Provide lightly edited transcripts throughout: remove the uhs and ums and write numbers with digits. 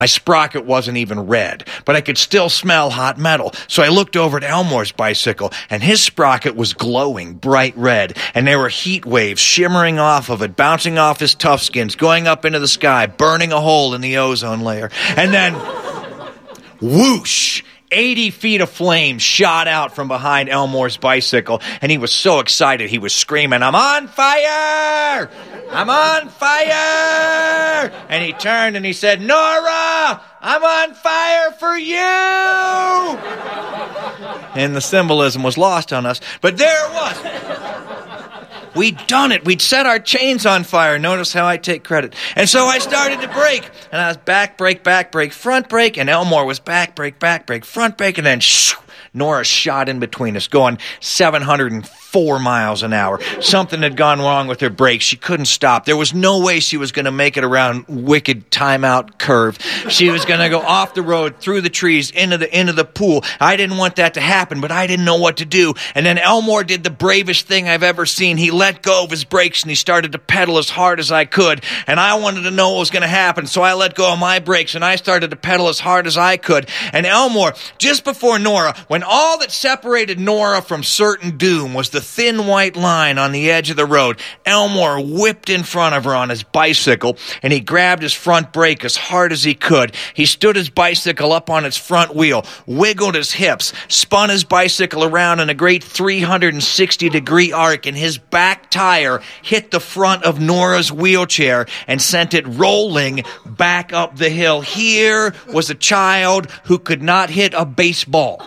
My sprocket wasn't even red, but I could still smell hot metal. So I looked over at Elmore's bicycle, and his sprocket was glowing bright red, and there were heat waves shimmering off of it, bouncing off his tough skins, going up into the sky, burning a hole in the ozone layer. And then, whoosh! 80 feet of flame shot out from behind Elmore's bicycle, and he was so excited he was screaming, "I'm on fire! I'm on fire!" And he turned and he said, "Nora, I'm on fire for you!" And the symbolism was lost on us, but there it was. We'd done it. We'd set our chains on fire. Notice how I take credit. And so I started to brake. And I was back brake, front brake. And Elmore was back brake, front brake. And then shoo, Nora shot in between us, going 704 miles an hour. Something had gone wrong with her brakes. She couldn't stop. There was no way she was going to make it around Wicked Timeout Curve. She was going to go off the road, through the trees, into the pool. I didn't want that to happen, but I didn't know what to do. And then Elmore did the bravest thing I've ever seen. He let go of his brakes and he started to pedal as hard as I could. And I wanted to know what was going to happen, so I let go of my brakes and I started to pedal as hard as I could. And Elmore, just before Nora, when all that separated Nora from certain doom was the thin white line on the edge of the road, Elmore whipped in front of her on his bicycle, and he grabbed his front brake as hard as he could. He stood his bicycle up on its front wheel, wiggled his hips, spun his bicycle around in a great 360-degree arc, and his back tire hit the front of Nora's wheelchair and sent it rolling back up the hill. Here was a child who could not hit a baseball,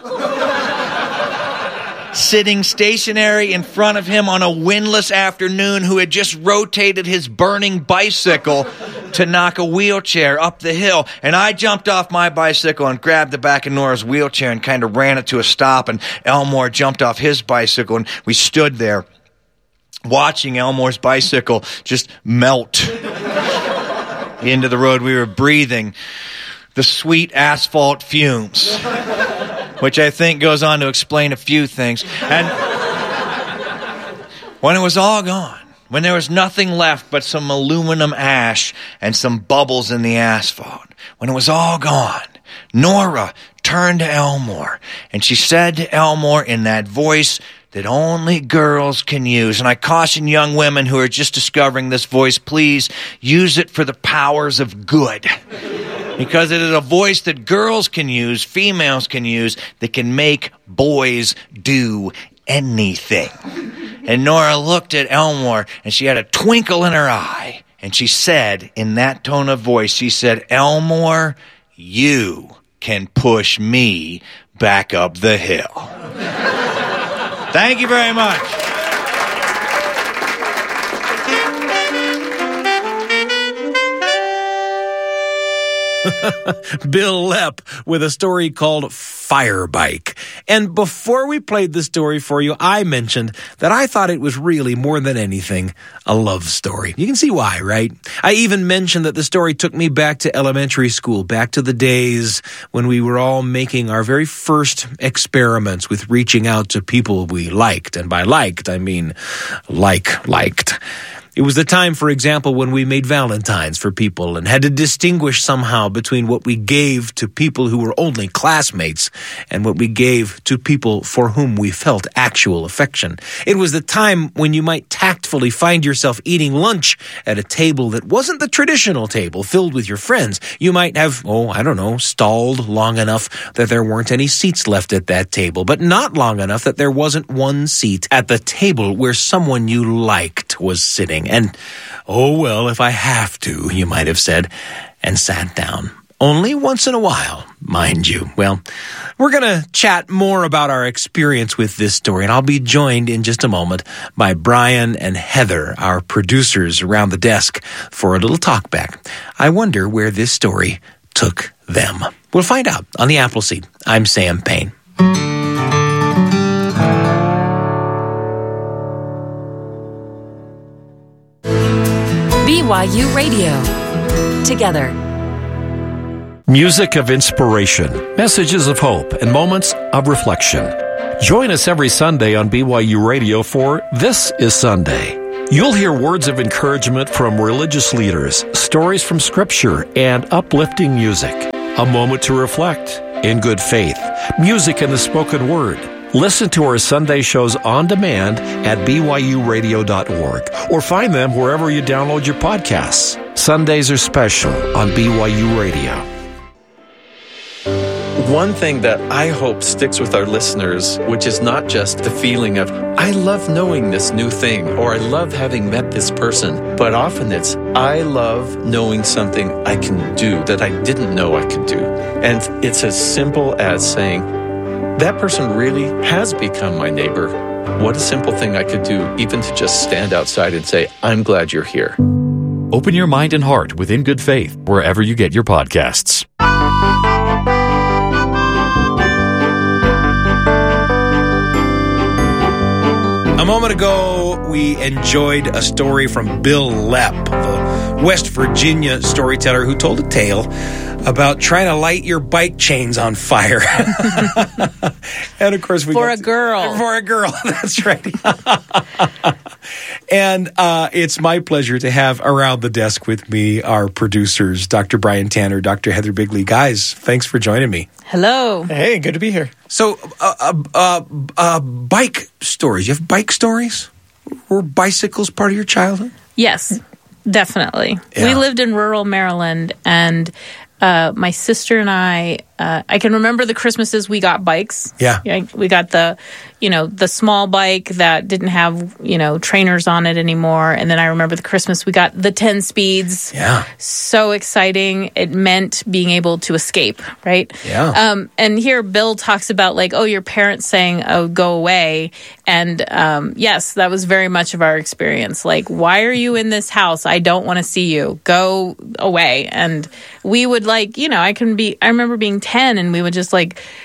sitting stationary in front of him on a windless afternoon, who had just rotated his burning bicycle to knock a wheelchair up the hill. And I jumped off my bicycle and grabbed the back of Nora's wheelchair and kind of ran it to a stop, and Elmore jumped off his bicycle, and we stood there watching Elmore's bicycle just melt into the road. We were breathing the sweet asphalt fumes, which I think goes on to explain a few things. And when it was all gone, when there was nothing left but some aluminum ash and some bubbles in the asphalt, when it was all gone, Nora turned to Elmore, and she said to Elmore in that voice that only girls can use. And I caution young women who are just discovering this voice, please use it for the powers of good. Because it is a voice that girls can use, females can use, that can make boys do anything. And Nora looked at Elmore, and she had a twinkle in her eye. And she said, in that tone of voice, she said, "Elmore, you can push me back up the hill." Thank you very much. Bill Lepp with a story called Fire Bike. And before we played the story for you, I mentioned that I thought it was really, more than anything, a love story. You can see why, right? I even mentioned that the story took me back to elementary school, back to the days when we were all making our very first experiments with reaching out to people we liked. And by liked, I mean liked. It was the time, for example, when we made Valentines for people and had to distinguish somehow between what we gave to people who were only classmates and what we gave to people for whom we felt actual affection. It was the time when you might tactfully find yourself eating lunch at a table that wasn't the traditional table filled with your friends. You might have, stalled long enough that there weren't any seats left at that table, but not long enough that there wasn't one seat at the table where someone you liked was sitting. And, if I have to, you might have said, and sat down. Only once in a while, mind you. Well, we're going to chat more about our experience with this story, and I'll be joined in just a moment by Brian and Heather, our producers around the desk, for a little talk back. I wonder where this story took them. We'll find out on the Appleseed. I'm Sam Payne. BYU Radio. Together. Music of inspiration, messages of hope, and moments of reflection. Join us every Sunday on BYU Radio for This is Sunday. You'll hear words of encouragement from religious leaders, stories from Scripture, and uplifting music. A moment to reflect in good faith, music and the spoken word. Listen to our Sunday shows on demand at byuradio.org or find them wherever you download your podcasts. Sundays are special on BYU Radio. One thing that I hope sticks with our listeners, which is not just the feeling of, I love knowing this new thing, or I love having met this person, but often it's, I love knowing something I can do that I didn't know I could do. And it's as simple as saying, that person really has become my neighbor. What a simple thing I could do, even to just stand outside and say, I'm glad you're here. Open your mind and heart with In Good Faith, wherever you get your podcasts. A moment ago, we enjoyed a story from Bill Lepp, the West Virginia storyteller who told a tale about trying to light your bike chains on fire. And of course, For a girl, that's right. And it's my pleasure to have around the desk with me our producers, Dr. Brian Tanner, Dr. Heather Bigley. Guys, thanks for joining me. hello. Hey, good to be here. So, bike stories. You have bike stories? Were bicycles part of your childhood? Yes, definitely. Yeah. We lived in rural Maryland, and my sister and I can remember the Christmases we got bikes. Yeah. We got the small bike that didn't have, trainers on it anymore. And then I remember the Christmas we got the 10 speeds. Yeah. So exciting. It meant being able to escape, right? Yeah. And here Bill talks about your parents saying, oh, go away. And yes, that was very much of our experience. Like, why are you in this house? I don't want to see you. Go away. And we would I remember being 10 and we would just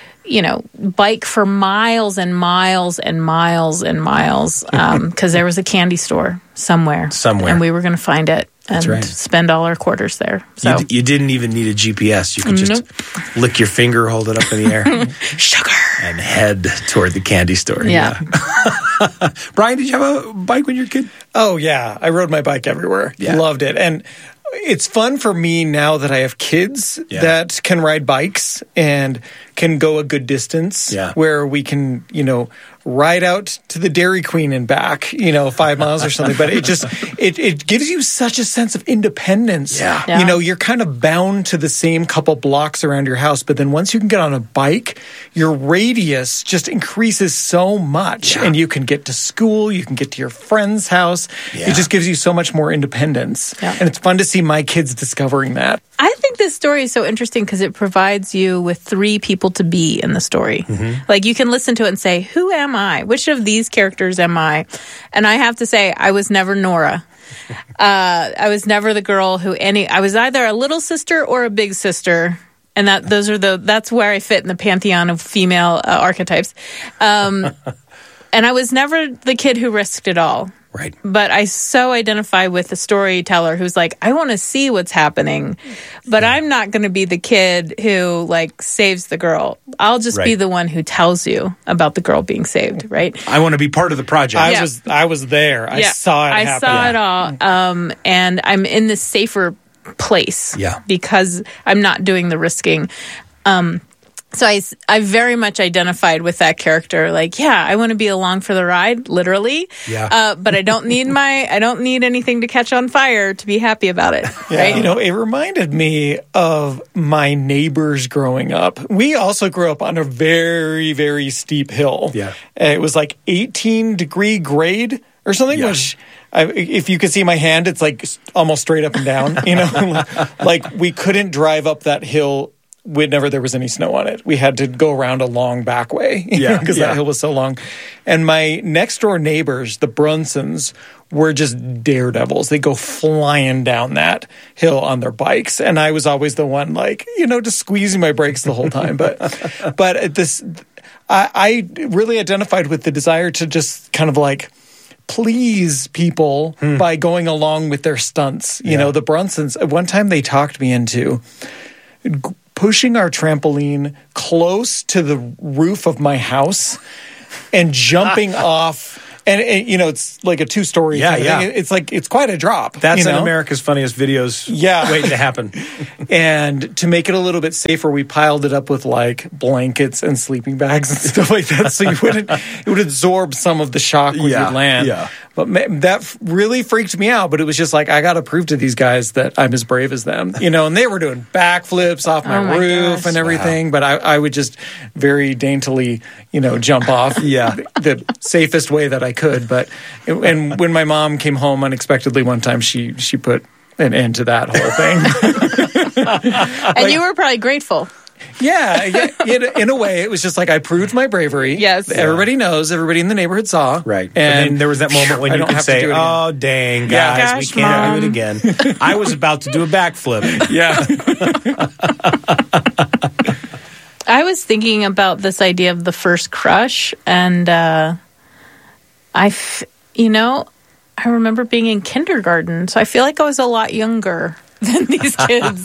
bike for miles and miles and miles and miles because there was a candy store somewhere. And we were going to find it and spend all our quarters there. So You didn't even need a GPS. You could just lick your finger, hold it up in the air. Sugar. And head toward the candy store. Yeah. Brian, did you have a bike when you were a kid? Oh, yeah. I rode my bike everywhere. Yeah. Loved it. And it's fun for me now that I have kids that can ride bikes and can go a good distance where we can, ride out to the Dairy Queen and back, 5 miles or something. But it gives you such a sense of independence. Yeah. You're kind of bound to the same couple blocks around your house. But then once you can get on a bike, your radius just increases so much. Yeah. And you can get to school, you can get to your friend's house. Yeah. It just gives you so much more independence. Yeah. And it's fun to see my kids discovering that. I think this story is so interesting because it provides you with 3 people to be in the story. Mm-hmm. Like, you can listen to it and say, who am I? Which of these characters am I? And I have to say, I was never Nora. I was never the girl I was either a little sister or a big sister. And that's where I fit in the pantheon of female archetypes. And I was never the kid who risked it all. Right. But I so identify with the storyteller who's like, I want to see what's happening, but I'm not going to be the kid who saves the girl. I'll just be the one who tells you about the girl being saved, right? I want to be part of the project. I was there. I saw it happen. I saw it all. And I'm in this safer place because I'm not doing the risking. So I very much identified with that character. I want to be along for the ride, literally. Yeah. But I don't need anything to catch on fire to be happy about it. Yeah. Right? It reminded me of my neighbors growing up. We also grew up on a very, very steep hill. Yeah. It was 18-degree grade or something, which if you could see my hand, it's almost straight up and down. We couldn't drive up that hill whenever there was any snow on it. We had to go around a long back way because that hill was so long. And my next door neighbors, the Brunsons, were just daredevils. They go flying down that hill on their bikes. And I was always the one just squeezing my brakes the whole time. But I really identified with the desire to just kind of please people by going along with their stunts. The Brunsons, at one time they talked me into pushing our trampoline close to the roof of my house and jumping off And it's like a 2-story. Yeah, kind of yeah. thing. It's like, it's quite a drop. That's in America's Funniest Videos waiting to happen. And to make it a little bit safer, we piled it up with like blankets and sleeping bags and stuff like that. So it would absorb some of the shock when you land. Yeah. But that really freaked me out. But it was just like, I got to prove to these guys that I'm as brave as them, and they were doing backflips off my roof and everything. Wow. But I would just very daintily, jump off the safest way that I could. But and when my mom came home unexpectedly one time, she put an end to that whole thing. And you were probably grateful. Yeah, in a way, it was just like I proved my bravery. Yes. Everybody knows, everybody in the neighborhood saw. Right. And there was that moment when you could say, oh, dang, guys, we can't do it again. I was about to do a backflip. Yeah. I was thinking about this idea of the first crush, and I remember being in kindergarten, so I feel like I was a lot younger than these kids.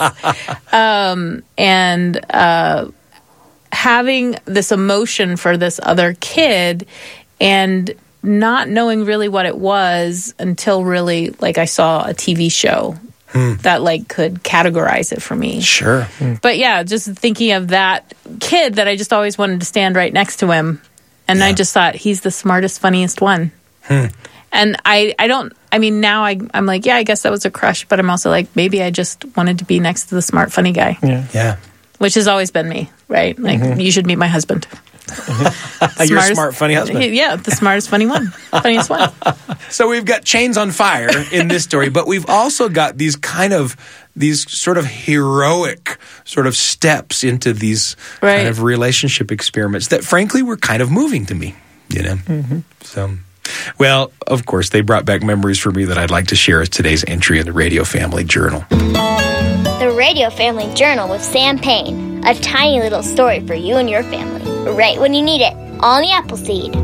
And having this emotion for this other kid and not knowing really what it was until really, like, I saw a TV show that, like, could categorize it for me. Sure. But, yeah, just thinking of that kid that I just always wanted to stand right next to him. And I just thought, he's the smartest, funniest one. And now I'm like, yeah, I guess that was a crush, but I'm also like, maybe I just wanted to be next to the smart, funny guy. Yeah. Which has always been me, right? Like, you should meet my husband. Your smart, funny husband. Yeah, the smartest, funniest one. So we've got chains on fire in this story, but we've also got these sort of heroic sort of steps into these kind of relationship experiments that frankly were kind of moving to me, So... Well, of course, they brought back memories for me that I'd like to share as today's entry in the Radio Family Journal. The Radio Family Journal with Sam Payne. A tiny little story for you and your family. Right when you need it. On the Appleseed.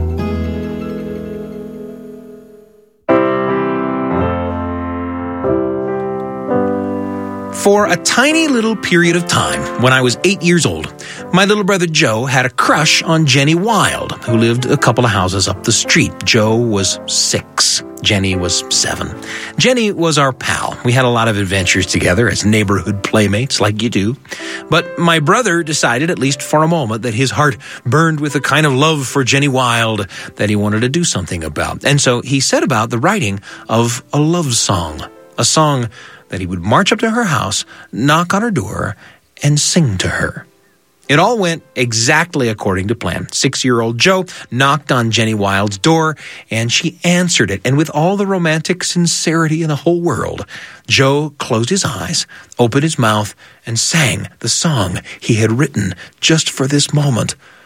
For a tiny little period of time, when I was 8 years old, my little brother Joe had a crush on Jenny Wild, who lived a couple of houses up the street. Joe was 6. Jenny was 7. Jenny was our pal. We had a lot of adventures together as neighborhood playmates, like you do. But my brother decided, at least for a moment, that his heart burned with a kind of love for Jenny Wild that he wanted to do something about. And so he set about the writing of a love song, a song that he would march up to her house, knock on her door, and sing to her. It all went exactly according to plan. 6-year-old Joe knocked on Jenny Wild's door, and she answered it. And with all the romantic sincerity in the whole world, Joe closed his eyes, opened his mouth, and sang the song he had written just for this moment